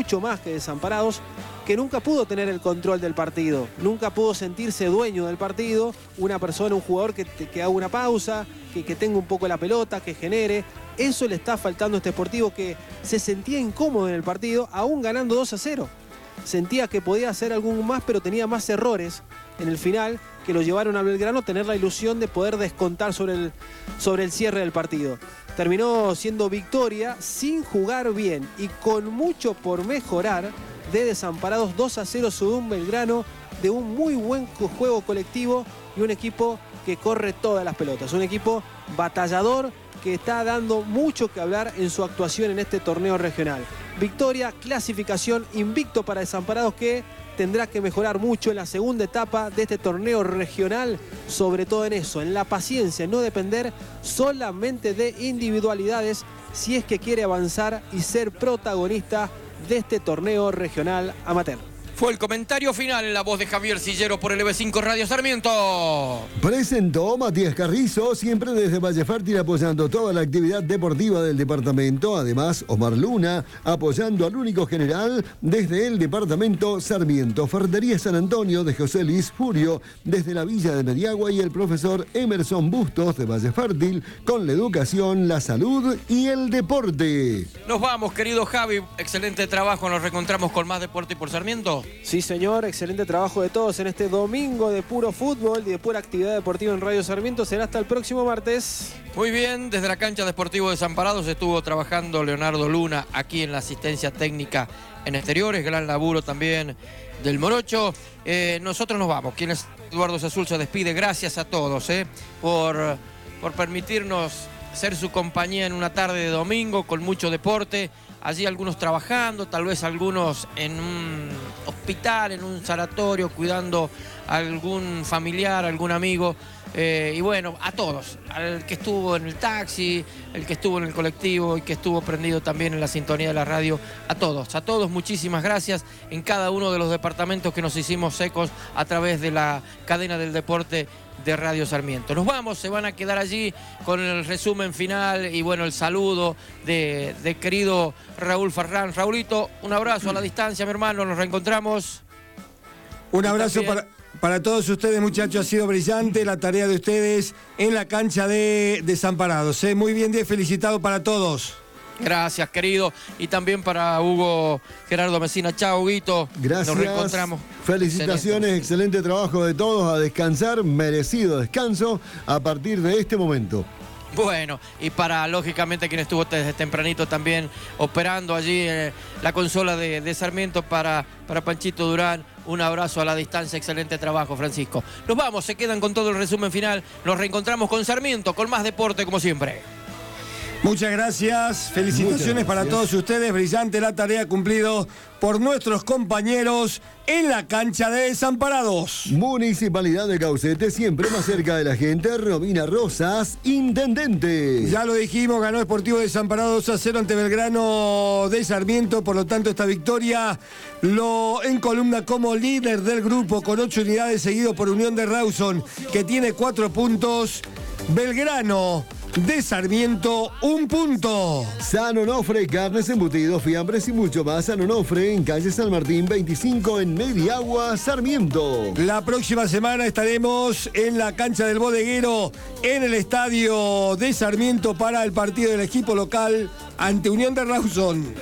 mucho más que Desamparados, que nunca pudo tener el control del partido, nunca pudo sentirse dueño del partido, una persona, un jugador que haga una pausa, que tenga un poco la pelota, que genere. Eso le está faltando a este Sportivo, que se sentía incómodo en el partido, aún ganando 2-0. Sentía que podía hacer algo más, pero tenía más errores en el final que lo llevaron a Belgrano a tener la ilusión de poder descontar sobre el cierre del partido. Terminó siendo victoria sin jugar bien y con mucho por mejorar de Desamparados. 2-0 sobre un Belgrano de un muy buen juego colectivo y un equipo que corre todas las pelotas. Un equipo batallador que está dando mucho que hablar en su actuación en este torneo regional. Victoria, clasificación, invicto para Desamparados, que tendrá que mejorar mucho en la segunda etapa de este torneo regional, sobre todo en eso, en la paciencia, no depender solamente de individualidades si es que quiere avanzar y ser protagonista de este torneo regional amateur. Fue el comentario final en la voz de Javier Sillero por LB5 Radio Sarmiento. Presentó Matías Carrizo, siempre desde Valle Fértil, apoyando toda la actividad deportiva del departamento. Además, Omar Luna, apoyando al único general desde el departamento Sarmiento. Ferretería San Antonio de José Luis Furio, desde la Villa de Mediagua, y el profesor Emerson Bustos de Valle Fértil, con la educación, la salud y el deporte. Nos vamos, querido Javi. Excelente trabajo. Nos reencontramos con más Deporte por Sarmiento. Sí, señor, excelente trabajo de todos en este domingo de puro fútbol y de pura actividad deportiva en Radio Sarmiento. Será hasta el próximo martes. Muy bien, desde la cancha de Sportivo Desamparados estuvo trabajando Leonardo Luna aquí en la asistencia técnica en exteriores. Gran laburo también del Morocho. Nosotros nos vamos. Quien es Eduardo Sazul se despide. Gracias a todos por permitirnos ser su compañía en una tarde de domingo con mucho deporte. Allí algunos trabajando, tal vez algunos en un hospital, en un sanatorio, cuidando a algún familiar, algún amigo. Y bueno, a todos, al que estuvo en el taxi, el que estuvo en el colectivo y que estuvo prendido también en la sintonía de la radio, a todos muchísimas gracias en cada uno de los departamentos que nos hicimos ecos a través de la cadena del deporte de Radio Sarmiento. Nos vamos, se van a quedar allí con el resumen final y bueno, el saludo de querido Raúl Farrán. Raulito, un abrazo a la distancia, mi hermano, nos reencontramos. Un abrazo para todos ustedes, muchachos, ha sido brillante la tarea de ustedes en la cancha de Desamparados. Muy bien, felicitado para todos. Gracias, querido. Y también para Hugo Gerardo Mesina. Chao, Huguito. Gracias. Nos reencontramos. Felicitaciones, excelente trabajo de todos. A descansar, merecido descanso a partir de este momento. Bueno, y para, lógicamente, quien estuvo desde tempranito también operando allí la consola de Sarmiento para Panchito Durán. Un abrazo a la distancia, excelente trabajo, Francisco. Nos vamos, se quedan con todo el resumen final. Nos reencontramos con Sarmiento, con más deporte como siempre. Muchas gracias, felicitaciones para todos ustedes, brillante la tarea cumplido por nuestros compañeros en la cancha de Desamparados. Municipalidad de Caucete, siempre más cerca de la gente. Romina Rosas, intendente. Ya lo dijimos, ganó Sportivo Desamparados 2-0 ante Belgrano de Sarmiento, por lo tanto esta victoria lo encolumna como líder del grupo con 8 unidades, seguido por Unión de Rawson, que tiene 4 puntos. Belgrano de Sarmiento, 1 punto. San Onofre, carnes, embutidos, fiambres y mucho más. San Onofre, en calle San Martín 25, en Mediagua, Sarmiento. La próxima semana estaremos en la cancha del Bodeguero, en el estadio de Sarmiento, para el partido del equipo local ante Unión de Rawson.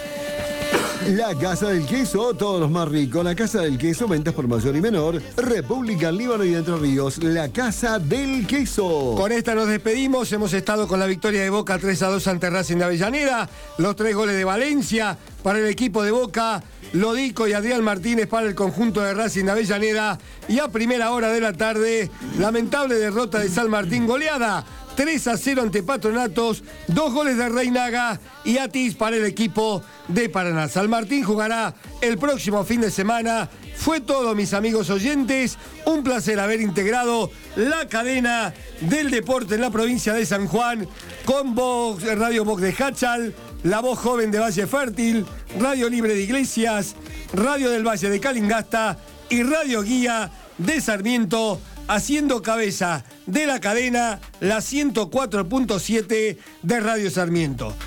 La Casa del Queso, todos los más ricos. La Casa del Queso, ventas por mayor y menor. República, Líbano y Entre Ríos. La Casa del Queso. Con esta nos despedimos. Hemos estado con la victoria de Boca 3-2 ante Racing de Avellaneda. Los 3 goles de Valencia para el equipo de Boca. Lodico y Adrián Martínez para el conjunto de Racing de Avellaneda. Y a primera hora de la tarde, lamentable derrota de San Martín, goleada 3-0 ante Patronatos, 2 goles de Reinaga y Atis para el equipo de Paraná. San Martín jugará el próximo fin de semana. Fue todo, mis amigos oyentes. Un placer haber integrado la cadena del deporte en la provincia de San Juan con Vox, Radio Vox de Hachal, La Voz Joven de Valle Fértil, Radio Libre de Iglesias, Radio del Valle de Calingasta y Radio Guía de Sarmiento, haciendo cabeza de la cadena, la 104.7 de Radio Sarmiento.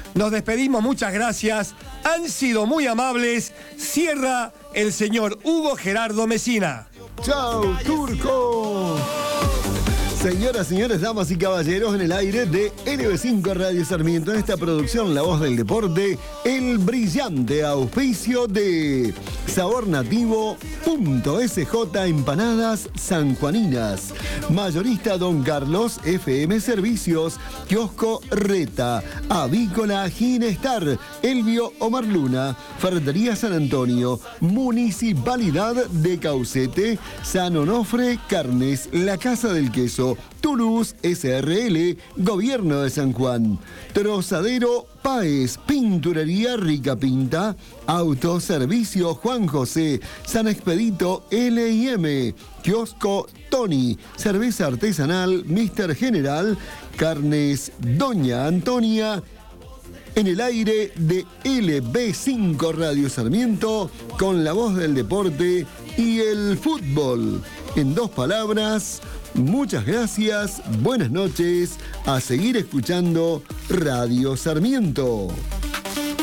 Nos despedimos, muchas gracias. Han sido muy amables. Cierra el señor Hugo Gerardo Mesina. ¡Chao, Turco! Señoras, señores, damas y caballeros, en el aire de NB5 Radio Sarmiento, en esta producción La Voz del Deporte, el brillante auspicio de Sabor Nativo.sj Empanadas Sanjuaninas, Mayorista Don Carlos FM Servicios, Kiosco Reta, Avícola Ginestar, Elvio Omar Luna, Ferretería San Antonio, Municipalidad de Caucete, San Onofre Carnes, La Casa del Queso, Toulouse SRL, Gobierno de San Juan, Trozadero Páez, Pinturería Rica Pinta, Autoservicio Juan José, San Expedito L&M, Kiosco Tony, Cerveza Artesanal Mr. General, Carnes Doña Antonia, en el aire de LB5 Radio Sarmiento, con la voz del deporte y el fútbol. En dos palabras, muchas gracias, buenas noches, a seguir escuchando Radio Sarmiento.